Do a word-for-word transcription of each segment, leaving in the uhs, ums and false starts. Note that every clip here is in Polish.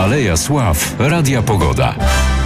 Aleja Sław Radia Pogoda.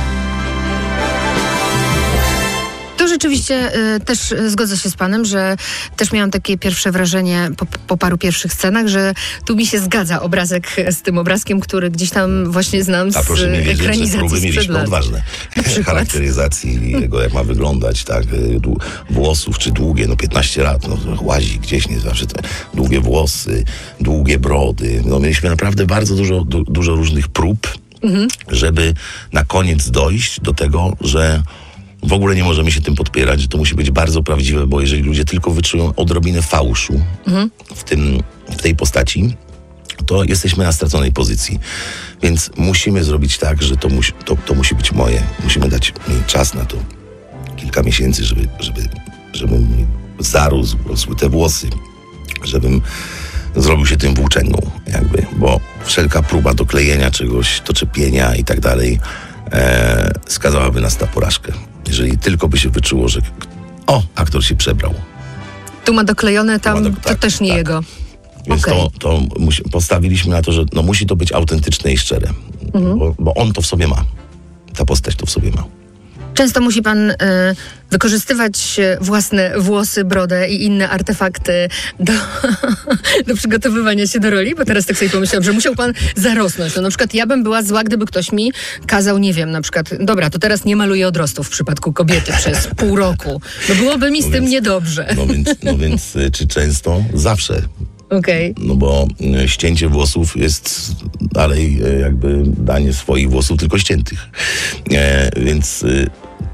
To rzeczywiście y, też y, zgodzę się z panem, że też miałam takie pierwsze wrażenie po, po paru pierwszych scenach, że tu mi się zgadza obrazek z tym obrazkiem, który gdzieś tam właśnie znam z A proszę mi wierzyć, że ekranizacji próby sprzed mieliśmy lat. odważne. Charakteryzacji jego, jak ma wyglądać, tak, dłu- włosów, czy długie, no piętnaście lat, no łazi gdzieś, nie zawsze te długie włosy, długie brody. No mieliśmy naprawdę bardzo dużo, du- dużo różnych prób, mhm. żeby na koniec dojść do tego, że w ogóle nie możemy się tym podpierać, że to musi być bardzo prawdziwe, bo jeżeli ludzie tylko wyczują odrobinę fałszu mhm. w, tym, w tej postaci, to jesteśmy na straconej pozycji. Więc musimy zrobić tak, że to musi, to, to musi być moje. Musimy dać mi czas na to. Kilka miesięcy, żeby, żeby, żebym mi zarósł, rosły te włosy, żebym zrobił się tym włóczęgą, jakby, bo wszelka próba doklejenia czegoś, doczepienia i tak dalej e, skazałaby nas na porażkę. Jeżeli tylko by się wyczuło, że o, aktor się przebrał. Tu ma doklejone, tam do, tak, to też nie tak. jego. Więc Okay. to, to musi, postawiliśmy na to, że no, musi to być autentyczne i szczere. Mhm. Bo, bo on to w sobie ma. Ta postać to w sobie ma. Często musi pan y, wykorzystywać własne włosy, brodę i inne artefakty do, do przygotowywania się do roli, bo teraz tak sobie pomyślałam, że musiał pan zarosnąć. No, na przykład ja bym była zła, gdyby ktoś mi kazał, nie wiem, na przykład, dobra, to teraz nie maluję odrostów w przypadku kobiety przez pół roku. No byłoby mi z no tym więc, niedobrze. No więc, no więc y, czy często? Zawsze. Okej. No bo y, ścięcie włosów jest dalej y, jakby danie swoich włosów, tylko ściętych. E, więc y,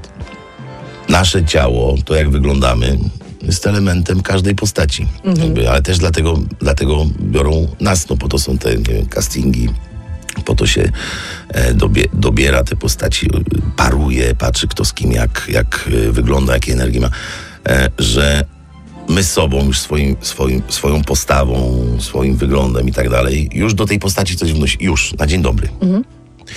nasze ciało, to jak wyglądamy, jest elementem każdej postaci. Mhm. Jakby, ale też dlatego, dlatego biorą nas, no po to są te, nie wiem, castingi, po to się e, dobie, dobiera te postaci, paruje, patrzy kto z kim, jak, jak y, wygląda, jakie energii ma, e, że my sobą, już swoim, swoim, swoją postawą, swoim wyglądem i tak dalej, już do tej postaci coś wnosi, już, na dzień dobry. Mhm.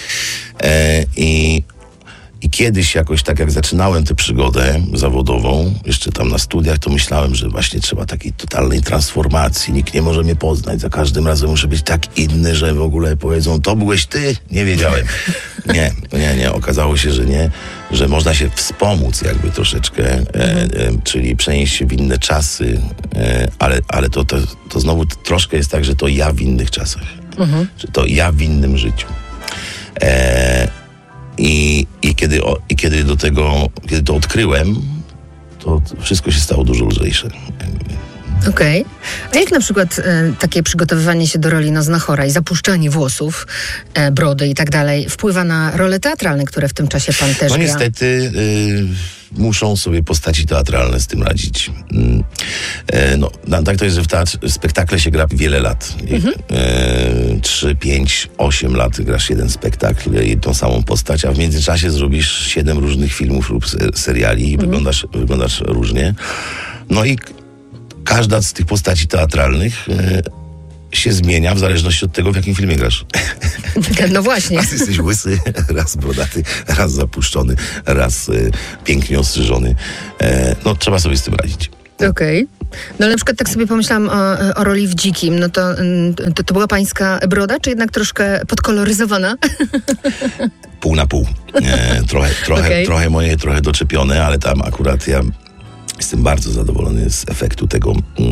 E, i, I kiedyś jakoś tak jak zaczynałem tę przygodę zawodową, jeszcze tam na studiach, to myślałem, że właśnie trzeba takiej totalnej transformacji, nikt nie może mnie poznać, za każdym razem muszę być tak inny, że w ogóle powiedzą, to byłeś ty? Nie wiedziałem. Nie, nie, nie, okazało się, że nie, że można się wspomóc jakby troszeczkę, e, e, czyli przenieść się w inne czasy, e, ale, ale to, to, to znowu troszkę jest tak, że to ja w innych czasach, mhm. że to ja w innym życiu. E, i, i, kiedy, o, I kiedy do tego, kiedy to odkryłem, to wszystko się stało dużo lżejsze. Okej. Okay. A jak na przykład e, takie przygotowywanie się do roli no, znachora i zapuszczanie włosów, e, brody i tak dalej wpływa na role teatralne, które w tym czasie pan też No gra? niestety y, muszą sobie postaci teatralne z tym radzić. Y, e, no, tak to jest, że w teatrze, spektakle się gra wiele lat. Mhm. E, trzy, pięć, osiem lat grasz jeden spektakl, jedną samą postać, a w międzyczasie zrobisz siedem różnych filmów lub seriali i mhm. wyglądasz, wyglądasz różnie. No i każda z tych postaci teatralnych y, się zmienia w zależności od tego, w jakim filmie grasz. No właśnie. Raz jesteś łysy, raz brodaty, raz zapuszczony, raz y, pięknie ostrzyżony. E, no trzeba sobie z tym radzić. Okej. Okay. No ale na przykład tak sobie pomyślałam o, o roli w Dzikim. No to, to, to była pańska broda, czy jednak troszkę podkoloryzowana? Pół na pół. E, trochę, trochę, okay. trochę moje, trochę doczepione, ale tam akurat ja jestem bardzo zadowolony z efektu tego,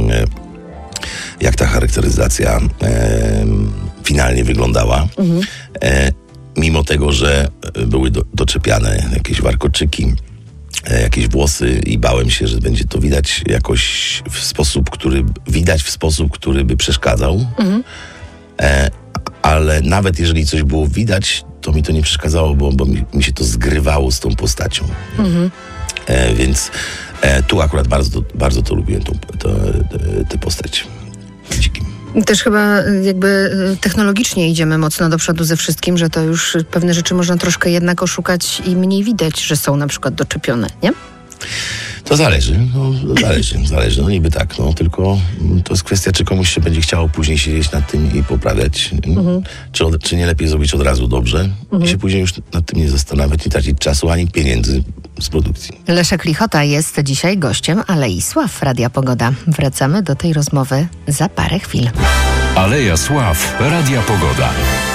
jak ta charakteryzacja e, finalnie wyglądała. Mhm. E, mimo tego, że były do, doczepiane jakieś warkoczyki, e, jakieś włosy i bałem się, że będzie to widać jakoś w sposób, który widać w sposób, który by przeszkadzał. Mhm. E, ale nawet jeżeli coś było widać, to mi to nie przeszkadzało, bo, bo mi, mi się to zgrywało z tą postacią. Mhm. E, więc e, tu akurat bardzo, bardzo to lubiłem, tę postać w Dzikim. Też chyba jakby technologicznie idziemy mocno do przodu ze wszystkim, że to już pewne rzeczy można troszkę jednak oszukać i mniej widać, że są na przykład doczepione, nie? To zależy, no, zależy, zależy, no niby tak, no tylko to jest kwestia, czy komuś się będzie chciało później siedzieć nad tym i poprawiać, mhm. czy, od, czy nie lepiej zrobić od razu dobrze mhm. i się później już nad tym nie zastanawiać, nie tracić czasu ani pieniędzy z produkcji. Leszek Lichota jest dzisiaj gościem Alei Sław Radia Pogoda. Wracamy do tej rozmowy za parę chwil. Aleja Sław Radia Pogoda.